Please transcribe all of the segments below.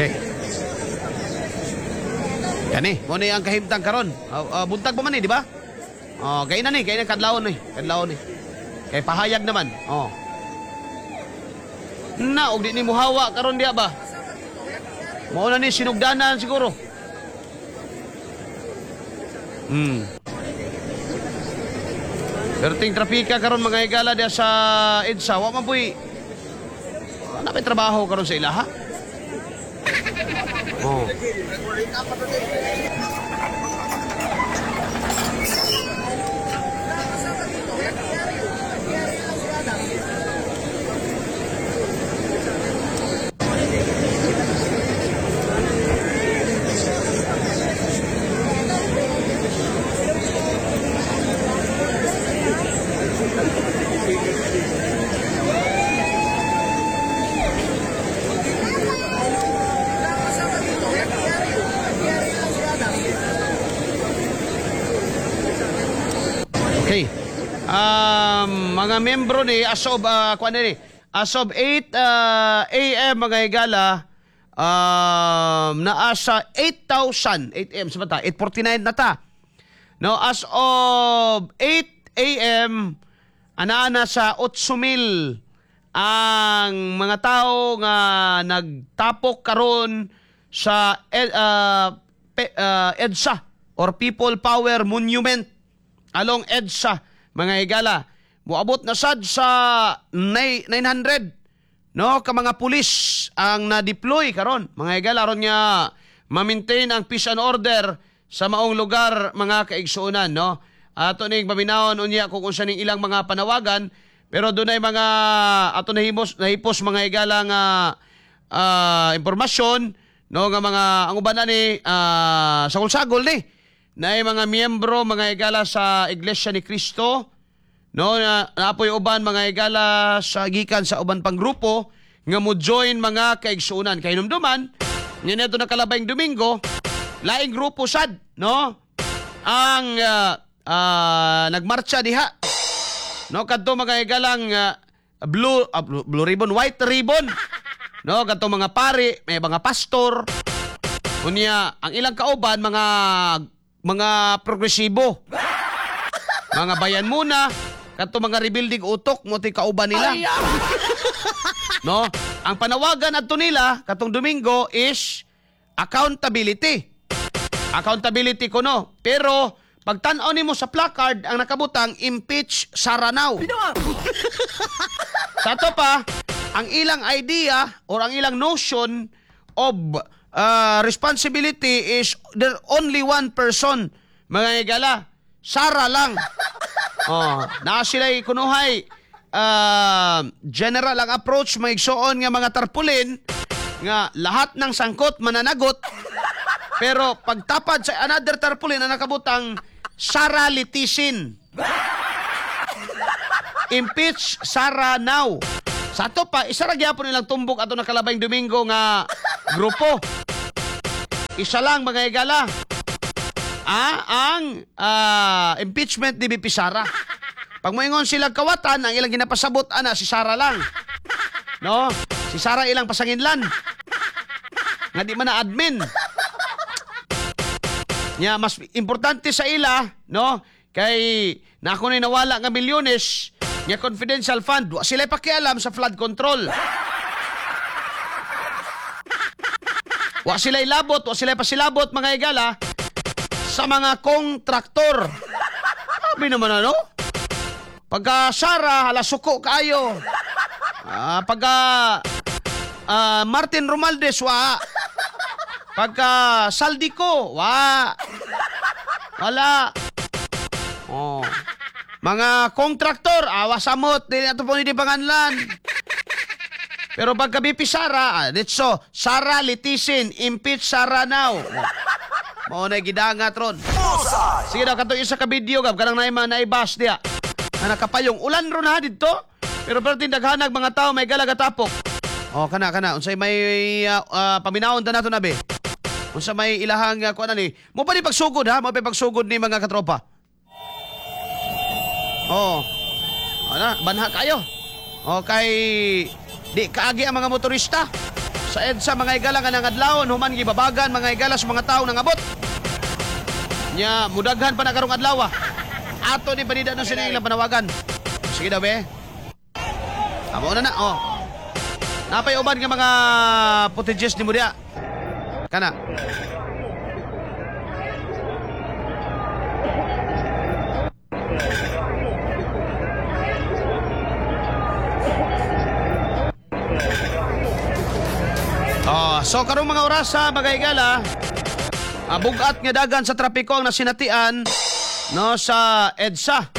Okay. Kani, mo ni ang kahimtang karon. Buntag pa man di ba? Kay na ni, kay na kadlawon ni. Kay pahayag naman. Na, og di ni muhawa karon diya ba? Mao na ni sinugdanan siguro. Pero ting trapika karon mga higala diya sa EDSA, wa man puy. Wala may trabaho karon sa ilaha. Okay. Mga membro ni as of 8 AM mga higala, naa sa 8,000 8 AM sa 8:49 na ta. No, as of 8 AM ana sa 8,000 ang mga tao nga nagtapok karon sa EDSA or People Power Monument along EDSA mga higala. Muabot na sad sa 900 no ka mga pulis ang na-deploy karon mga higala aron nga ma-maintain ang peace and order sa maong lugar mga kaigsuonan no. Ato ning paminawon unya kung unsa ning ilang mga panawagan pero dunay mga ato nahipos mga higala nga impormasyon no nga mga ang uban na ni sagol-sagol ni naay mga miyembro mga higala sa Iglesia ni Cristo no naapoy uban mga higala sa gikan sa uban pang grupo nga mo join mga kaigsuonan kay numduman nya neto nakalabayng Domingo laing grupo sad no ang nagmarcha diha no kadto mga higalang blue ribbon white ribbon no kadto mga pari may mga pastor unya ang ilang kauban mga progresibo mga bayan muna kadto mga rebuilding utok mo ti kauban nila no ang panawagan adto nila katong Domingo is accountability kuno pero pagtan-aw nimo sa placard ang nakabutang impeach Sara now. Sa to pa ang ilang idea or ang ilang notion of responsibility is there only one person mga higala Sara lang. Na sila'y kunuhay general ang approach maigsoon nga mga tarpulin nga lahat ng sangkot mananagot pero pagtapad sa another tarpaulin na nakabutang Sara litisin. Impeach Sara now. Sa to pa isa ra gyapon nilang tumbok ato nakalabayng Domingo nga grupo. Isa lang mga higala. Ang impeachment ni BP Sara. Pag moingon sila kawatan ang ilang ginapasabot ana si Sara lang. No? Si Sara ilang pasanginlan. Nga di man na admin. Nya mas importante sa ila no kay na ako na nawala nga milyones nya confidential fund wa sila pakialam sa flood control. Wa sila ilabot, wa sila pasilabot mga higala sa mga kontraktor. Sabi naman ano? Pagka Sara hala suko kayo. Pagka Martin Romualdez wa. Pagka Saldico, wala. Mga kontraktor, awasamot, di nato po hindi panganlan. Pero pagka BP Sara, ditso, Sara litisin, impeach Sara now. Mao na gidangat ron. Sige daw, kato isa ka video, gab, kanang naibas diya. Na nakapayong, ulan ron ha dito. Pero tindaghanag mga tao, may galagatapok. Kana. Unsay may paminawon ta nato na be. Unsa may ilahang kuan ani? Mo pa ni pagsugod ha, mo pa pagsugod ni mga katropa. Ana, banha kayo. Kay di kaagi ang mga motorista. Sa EDSA mga higala nga nangadlawon human gibabagan mga higala sa mga tao nangabot. Nya mudaghan pa na karong adlaw. Ato ni panida no sila ilang panawagan. Sige daw be. Amo na oh. Napay uban nga mga footages ni mo diha. Kana. So karong mga oras sa Bagay-Gala, bugat nga dagan sa trapiko ang nasinatian no sa EDSA.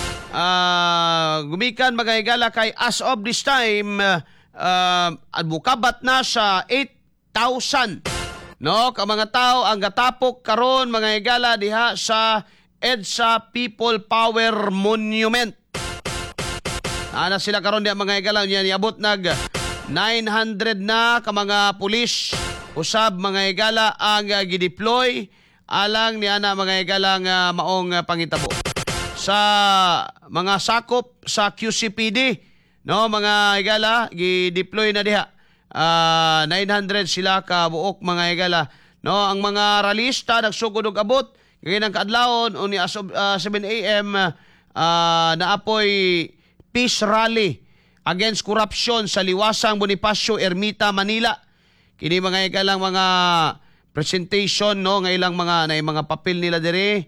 Gumikan Bagay-Gala kay as of this time bukabat na sa 8,000 no ka mga tao ang gatapok karon mga higala diha sa EDSA People Power Monument. Ana sila karon diha mga higala nya niabot nag 900 na ka mga pulis usab mga higala ang gideploy alang niya na mga higala nga maong pangitabo sa mga sakop sa QCPD no mga higala gideploy na diha 900 sila ka buok mga higala no ang mga ralista nagsugod og abot kay nang kaadlawon uni as of 7 AM naapoy peace rally against corruption sa Liwasang Bonifacio, Ermita, Manila. Kini mga ikalang mga presentation no nga ilang mga papel nila dire.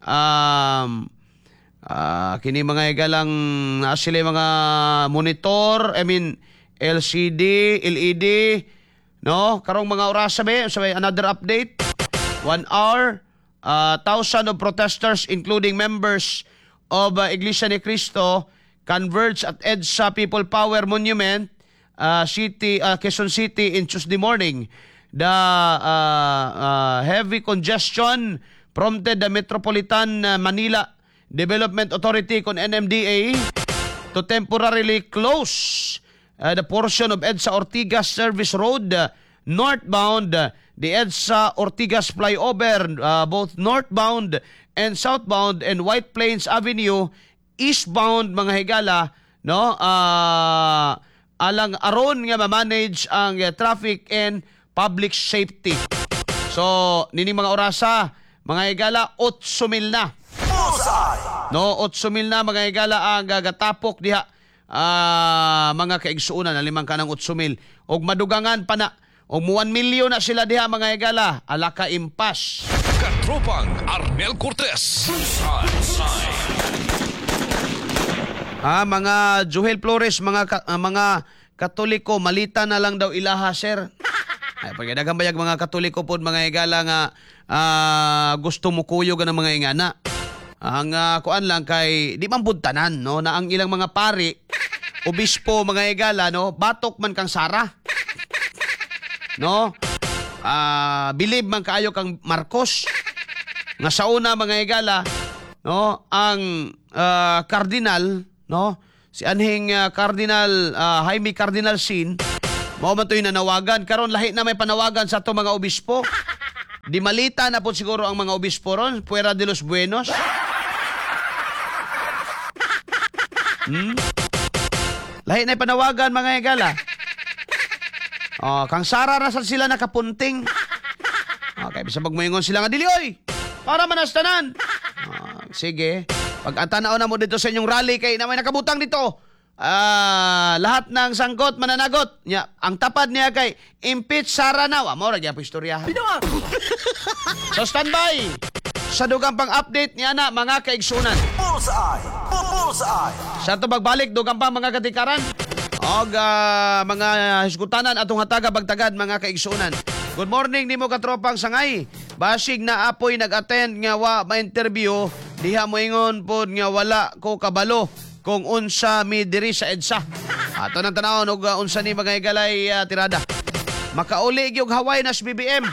Kini mga ikalang sila mga monitor, LCD, LED no karong mga oras sabay another update 1 hour 1,000 of protesters including members of Iglesia ni Cristo converge at EDSA People Power Monument, Quezon City in Tuesday morning. The heavy congestion prompted the Metropolitan Manila Development Authority con NMDA to temporarily close the portion of EDSA Ortigas Service Road northbound, the EDSA Ortigas flyover both northbound and southbound, and White Plains Avenue eastbound mga higala no alang aron nga ma-manage ang traffic and public safety. So nini mga orasa mga higala 8,000 na. No 8,000 na mga higala ang gagatapok diha mga kaigsuonan na 5 kanang 8,000 og madugangan pa na og 1 milyon na sila diha mga higala ala ka impas. Katropang Arnel Cortez. Mga Joel Flores, mga Katoliko, malita na lang daw ilaha, sir. Ay, pagkadagang bayag mga Katoliko po, mga higala nga gusto mo kuyog ng mga ingana. Ang kuan lang kay, di man buntanan, no, na ang ilang mga pari, obispo, mga higala, no, batok man kang Sara. No? Believe man kaayo kang Marcos. Nga sa una, mga higala, no, ang kardinal, no? Si anhing Cardinal Jaime Cardinal Sin mao man toy nanawagan karon lahi na may panawagan sa ato mga obispo. Di malita na po siguro ang mga obispo ron, Puera de los Buenos. Lahi na panawagan mga higala. Kang Sara na sila nakapunting. Okay, bisag magmoingon sila nga dili oy. Para manastanan. Sige. Pag antanaw na mo dito sa inyong rally kay na may nakabutang dito. Lahat ng sangkot mananagot. Nya, ang tapad niya kay impeach Sara now. Amo ra gyapon istorya. So standby. Sa dugang pang update niya na mga kaigsunan. Bullseye. Sa to pagbalik dugang pang mga katikaran. Og mga hisgutanan atong hataga bagtagad mga kaigsunan. Good morning nimo katropang sangay. Basig na apoy nag-attend nga wa ma-interview. Diha mo ingon po nga wala ko kabalo kung unsa mi diri sa EDSA. Ato nang tanawon og unsa ni mga higalay tirada. Makauli gyud Hawaii nas BBM.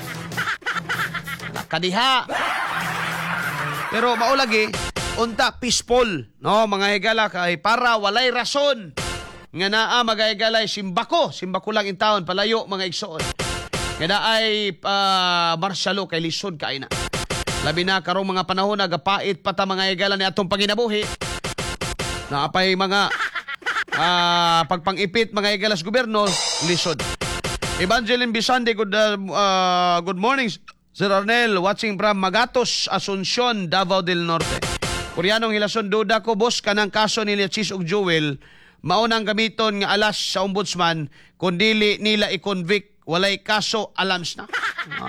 Nakadiha. Pero maulagi unta peaceful, no mga higala kay para walay rason nga naa mga higalay simbako lang in town palayo mga igsoon. Nga ay marsyalo kay lisod kay na. Labi na karong mga panahon nagapait pa ta mga higala ni atong panginabuhi. Naapay mga pagpangipit mga higalas gobyerno lisod. Evangeline Bisande, good morning, Sir Arnel. Watching from Magatos, Asuncion, Davao del Norte. Koreanong hilason, duda ko, boss, kanang kaso nila Chis ug Joel, maunang gamiton nga alas sa ombudsman, kundili nila i-convict, walay kaso, alams na.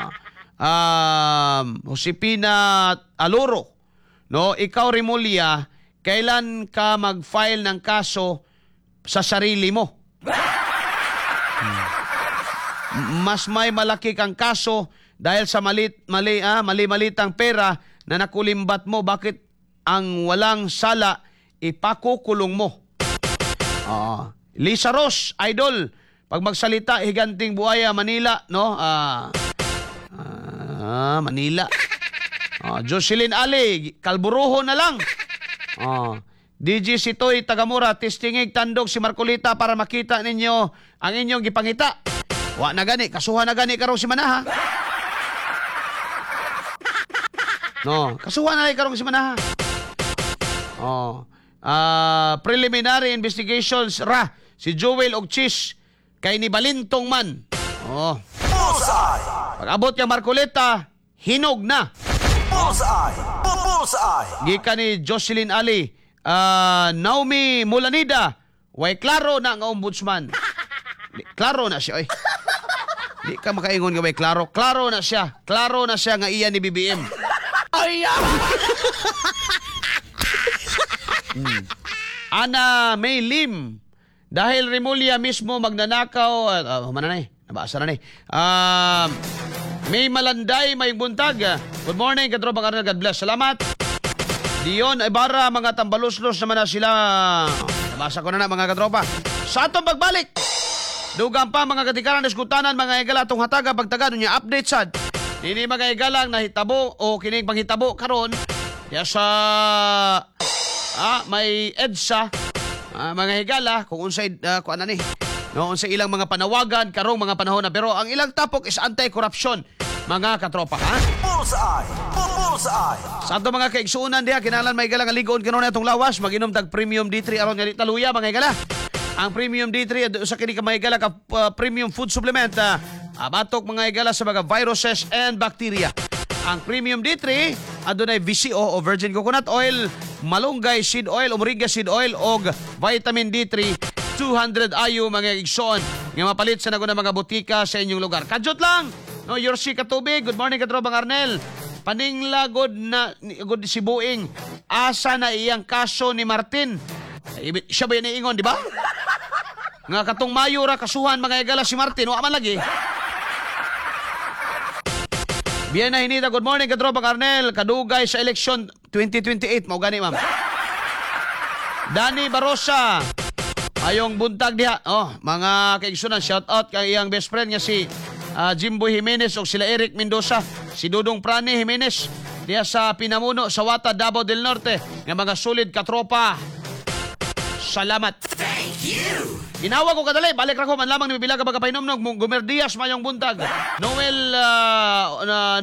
Josepina Aloro, no, ikaw Rimulya, kailan ka mag-file ng kaso sa sarili mo? Mas may malaki kang kaso dahil sa mali-malitang pera na nakulimbat mo. Bakit ang walang sala ipakukulong mo? Lisa Ross, idol, pag magsalita, higanting buhaya, Manila, no? Manila. Jocelyn Ali, Kalburuho na lang. DJ Sitoy, Tagamura, testingig tandog si Marcolita para makita ninyo ang inyong gipangita. Wa na gani, kasuhan na gani karong si Manaha. No, kasuhan na karong si Manaha. Preliminary investigations ra si Joel og Chis kay ni Balintong man. Pag-abot kay Marcolita, hinog na. Gikan ni Jocelyn Ali, Naomi Mulanida, way klaro na nga ombudsman. Klaro na siya, oy. Di ka makaingon nga way klaro. Klaro na siya. Klaro na siya nga iya ni BBM. Ay! Ana May Lim, dahil Rimulya mismo magnanakaw, mananay, nabasa na ni. May Malanday, may buntag. Good morning, Katropang Arnel, God bless. Salamat. Dion Ibarra, mga tambaluslos naman na sila. Nabasa ko na mga katropa. Sa atong pagbalik, dugang pa mga katikaran, diskutanan, mga igala atong hataga, pagtaga, niya update sad. Hindi mga igalang nahitabo o kining panghitabo karon ya sa may EDSA, mga higala, kung unsay, kung ano ni, no, unsay ilang mga panawagan, karong mga panahon na. Pero ang ilang tapok is anti-corruption, mga katropa, ha? Bullseye! Sa ato mga kaigsuunan diha, kinalan may higala nga ligoon kanon na itong lawas, mag-inom tag Premium D3 aron nga di taluya, mga higala. Ang Premium D3, sa kini ka mga higala ka premium food supplement, batok mga higala sa mga viruses and bacteria. Ang Premium D3, adunay VCO o virgin coconut oil, malunggay seed oil, umuriga seed oil, og vitamin D3, 200 IU mga igsoon. Nga mapalit sa naguna mga butika sa inyong lugar. Kadyot lang, no, Yorsi Katubig, good morning Katrobang Arnel. Paningla god si Buing, asa na iyang kaso ni Martin? Siya ba yan iingon, di ba? Nga katong Mayo ra kasuhan mga igala si Martin, wa man lagi. Bien na hinita, good morning Katrobang Arnel, kadugay sa eleksyon 2028, mao gani ma'am. Danny Barosa, ayong buntag diha. Mga kaigsunan, shout out kay iyang best friend nga si Jimboy Jimenez o sila Eric Mendoza, si Dudong Prani Jimenez diha sa Pinamuno, Sawata, Davao del Norte, nga mga solid katropa. Salamat. Thank you. Ginawa ko kadali, balik ra ko man lamang ni bibilag ka pagkapainom ng Gumerdias mayong buntag. Noel